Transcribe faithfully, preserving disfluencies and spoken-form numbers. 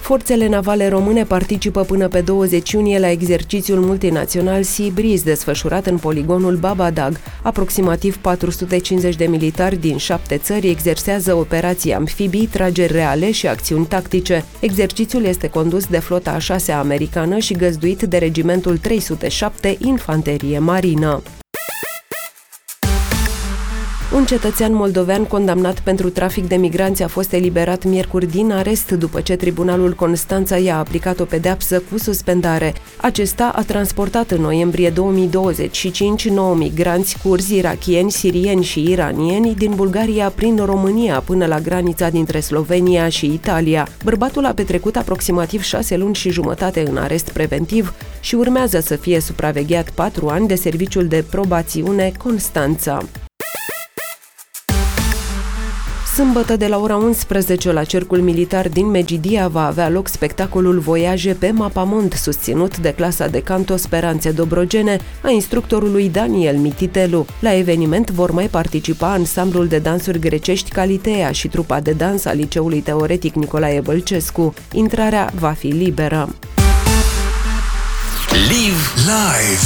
Forțele navale române participă până pe douăzeci iunie la exercițiul multinațional Sea Breeze, desfășurat în poligonul Babadag. Aproximativ patru sute cincizeci de militari din șapte țări exersează operații amfibii, trageri reale și acțiuni tactice. Exercițiul este condus de flota a șasea americană și găzduit de regimentul trei sute șapte Infanterie Marină. Un cetățean moldovean condamnat pentru trafic de migranți a fost eliberat miercuri din arest după ce Tribunalul Constanța i-a aplicat o pedeapsă cu suspendare. Acesta a transportat în noiembrie două mii douăzeci și cinci nouă migranți curzi, irakieni, sirieni și iranieni din Bulgaria prin România până la granița dintre Slovenia și Italia. Bărbatul a petrecut aproximativ șase luni și jumătate în arest preventiv și urmează să fie supravegheat patru ani de Serviciul de Probațiune Constanța. Sâmbătă de la ora unsprezece la Cercul Militar din Megidia va avea loc spectacolul Voiaje pe Mapamond, susținut de clasa de canto Speranțe Dobrogene a instructorului Daniel Mititelu. La eveniment vor mai participa ansamblul de dansuri grecești Calitea și trupa de dans a Liceului Teoretic Nicolae Bălcescu. Intrarea va fi liberă. Live live